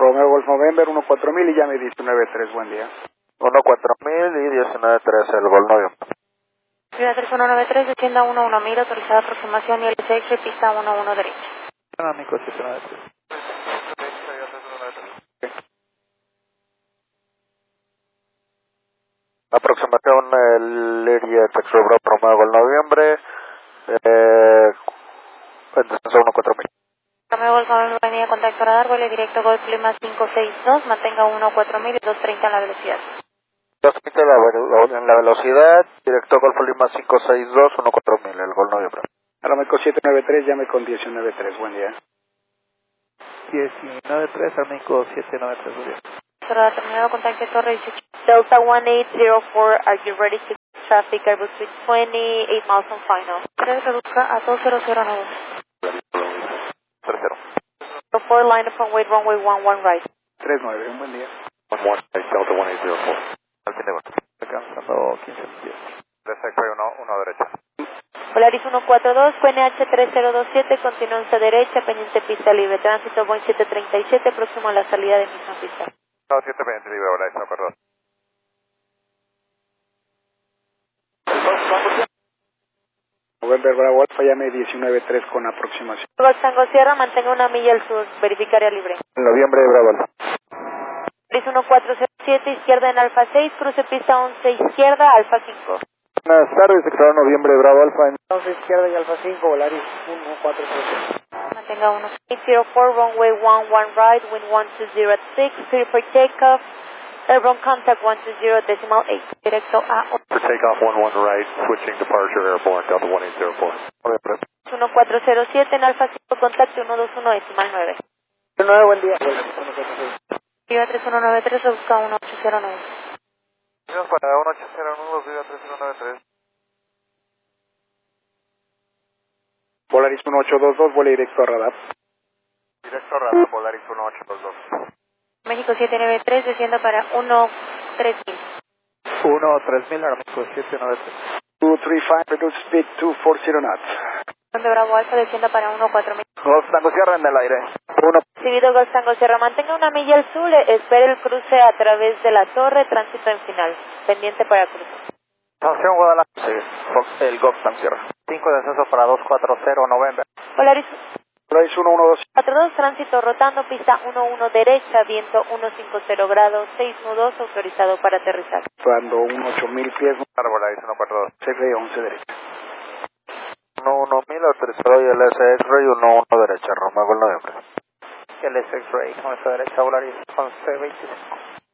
Romeo Golf November 14000 y llame 193, buen día. 14000 y 193 el Gol Noviembre. Ciudad 3193, descienda 11000, autorizada aproximación y el CX, pista 11 derecha. Amigo 793. Aproximación el Iria Texas Romeo Gol Noviembre, en descenso 14000. Romeo Golf November, venía contacto radar, vuele directo Golf Lima 562, mantenga 14000 y 230 en la velocidad. 230 en la velocidad, directo Golf Lima 562, 14000 el Gol Noviembre. Aeroméxico 793, llame con 193, buen día. 193, Amigo 793, buen día. Radar terminado, contacto Torre 18. Delta 1804, are you ready to traffic Airbus 28 miles on final? Reduzca a 2009. 30. 4 line upon wait runway 11 right. 39, un buen día. 11, Delta 1804. Alcanzando 15 días. 3 X-ray 1 derecha. Polaris 142, QNH 3027, continúa en derecha, pendiente pista libre, tránsito Boeing 737, próximo a la salida de misma pista. No, 7 pendiente libre, Polaris 142. November Bravo Alfa, llame 193 con aproximación. Tango Sierra, mantenga 1 milla al sur, verificaría libre. Noviembre, Bravo. Polaris 1407, izquierda en Alfa 6, cruce pista 11, izquierda, Alfa 5. Buenas tardes, sector Noviembre, Bravo Alfa. 11 izquierda y Alfa 5, Volaris 147. Mantenga 1804, runway 11 right, wind 120 at 6, clear for takeoff, airborne contact 120 decimal 8, directo a For takeoff 11 right, switching departure airborne, Delta 1804. 1407 en Alfa 5, contacto 121 decimal 9. 9, buen día. Viva 3193, busca 1809. Vamos para 1809, Viva 3193. Volaris 1822, vuele directo a radar. Directo radar, Polaris 1822. México 793, descienda para 13000. 13000, Amigo 793. 235, reduce speed 240 knots. Donde Bravo Alfa, descienda para 14000. Golf Tango Sierra en el aire. 1. Recibido Golf Tango Sierra, mantenga 1 milla al sur, espere el cruce a través de la torre, tránsito en final, pendiente para cruce. Estación Guadalajara. Sí, el Golf Tango Sierra. 5 descenso para 240 November. Polaris Volaris 112. 42, tránsito rotando, pista 11 derecha, viento 150 grados, 6 nudos, autorizado para aterrizar. Cuando 8000 pies, Polaris 142. X-ray 11 derecha. 11000 autorizado y el SX-Ray 11 derecha, Romeo Gol Noviembre. El SX-Ray 11 derecha, Polaris 1125.